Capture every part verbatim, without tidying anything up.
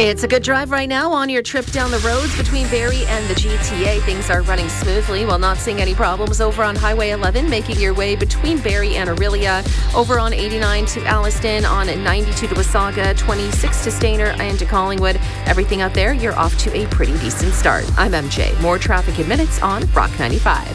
It's a good drive right now on your trip down the roads between Barrie and the G T A. Things are running smoothly while not seeing any problems over on Highway eleven, making your way between Barrie and Orillia, over on eighty-nine to Alliston, on ninety-two to Wasaga, twenty-six to Stayner and to Collingwood. Everything out there, you're off to a pretty decent start. I'm M J. More traffic in minutes on Rock ninety-five.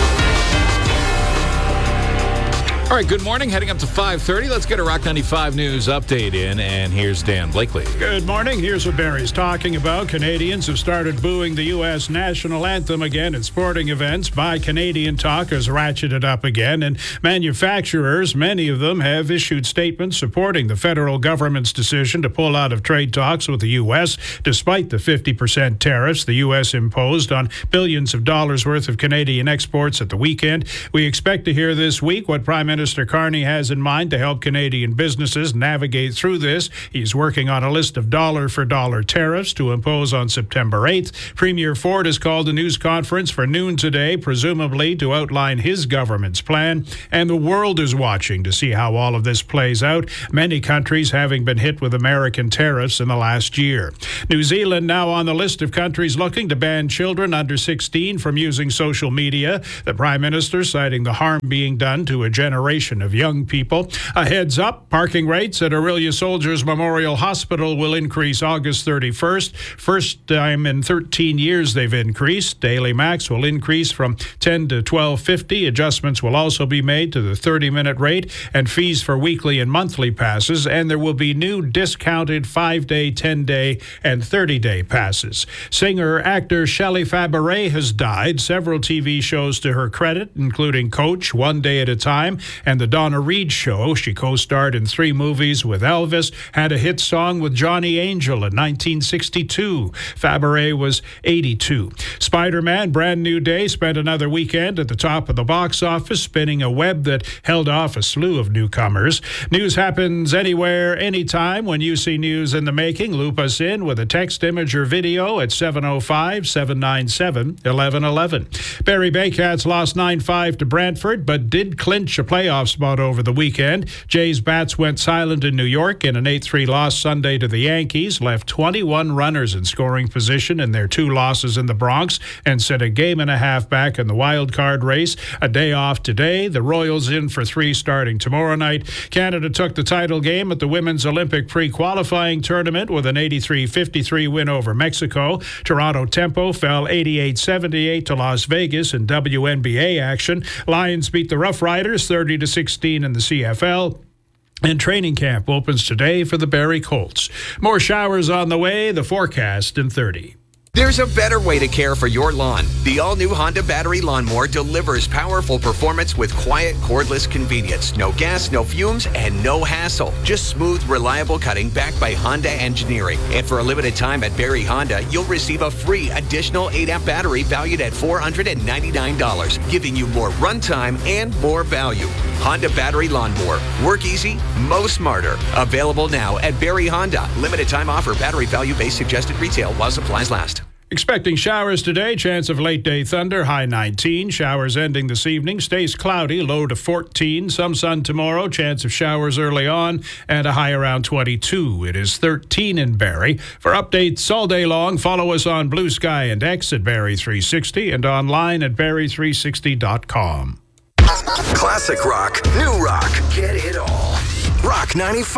All right, good morning. Heading up to five thirty. Let's get a Rock ninety-five News update in, and here's Dan Blakely. Good morning. Here's what Barrie's talking about. Canadians have started booing the U S national anthem again at sporting events. Buy Canadian talk has ratcheted up again, and manufacturers, many of them, have issued statements supporting the federal government's decision to pull out of trade talks with the U S, despite the fifty percent tariffs the U S imposed on billions of dollars worth of Canadian exports at the weekend. We expect to hear this week what Prime Minister Minister Carney has in mind to help Canadian businesses navigate through this. He's working on a list of dollar-for-dollar tariffs to impose on September eighth. Premier Ford has called a news conference for noon today, presumably to outline his government's plan, and the world is watching to see how all of this plays out, many countries having been hit with American tariffs in the last year. New Zealand now on the list of countries looking to ban children under sixteen from using social media. The Prime Minister citing the harm being done to a generation of young people. A heads up, parking rates at Orillia Soldiers Memorial Hospital will increase August thirty-first. First time in thirteen years they've increased. Daily max will increase from ten to twelve fifty. Adjustments will also be made to the thirty-minute rate and fees for weekly and monthly passes, and there will be new discounted five-day, ten-day, and thirty-day passes. Singer-actor Shelley Fabares has died. Several T V shows to her credit, including Coach, One Day at a Time, and The Donna Reed Show. She co-starred in three movies with Elvis, had a hit song with Johnny Angel in nineteen sixty-two. Fabares was eighty-two. Spider-Man, Brand New Day, spent another weekend at the top of the box office, spinning a web that held off a slew of newcomers. News happens anywhere, anytime. When you see news in the making, loop us in with a text, image, or video at seven oh five, seven nine seven, one one one one. Barrie Baycats lost nine five to Brantford, but did clinch a playoff spot over the weekend. Jays bats went silent in New York in an eight three loss Sunday to the Yankees, left twenty-one runners in scoring position in their two losses in the Bronx, and set a game and a half back in the wild card race. A day off today. The Royals in for three starting tomorrow night. Canada took the title game at the Women's Olympic pre-qualifying tournament with an eighty-three fifty-three win over Mexico. Toronto Tempo fell eighty-eight seventy-eight to Las Vegas in W N B A action. Lions beat the Rough Riders thirty to sixteen in the C F L. And training camp opens today for the Barrie Colts. More showers on the way. The forecast in thirty. There's a better way to care for your lawn. The all-new Honda Battery Lawnmower delivers powerful performance with quiet, cordless convenience. No gas, no fumes, and no hassle. Just smooth, reliable cutting backed by Honda engineering. And for a limited time at Barrie Honda, you'll receive a free additional eight amp battery valued at four hundred ninety-nine dollars, giving you more runtime and more value. Honda Battery Lawnmower. Work easy, mow smarter. Available now at Barrie Honda. Limited time offer. Battery value base suggested retail while supplies last. Expecting showers today, chance of late-day thunder, high nineteen. Showers ending this evening, stays cloudy, low to fourteen. Some sun tomorrow, chance of showers early on, and a high around twenty-two. It is thirteen in Barrie. For updates all day long, follow us on Blue Sky and X at Barrie three sixty and online at barrie three sixty dot com. Classic rock, new rock, get it all. Rock ninety-five.